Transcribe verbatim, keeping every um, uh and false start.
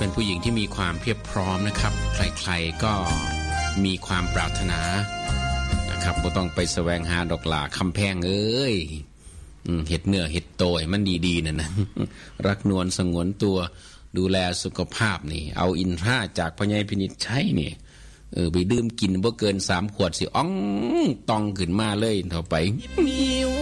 เป็นผู้หญิงที่มีความเพียบพร้อมนะครับใครๆก็มีความปรารถนานะครับบ่ต้องไปแสวงหาดอกหลาคำแพงเอ้ยเฮ็ดเนื้อเฮ็ดโตให้มันดีๆนั่นนะรักนวลสงวนตัวดูแลสุขภาพนี่เอาอินทราจากพ่อใหญ่พินิจใช้นี่เออไปดื่มกินบ่เกินสามขวดสิอ้องตองขึ้นมาเลยเท่าไป